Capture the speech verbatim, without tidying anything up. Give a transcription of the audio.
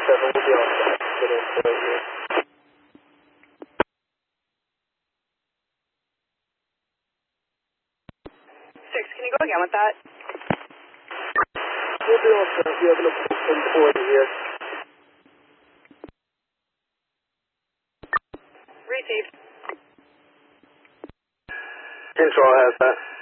seven will be on set. Get in for right here. Six, can you go again with that? We'll be on set. We have an employee here. Received. Control has that.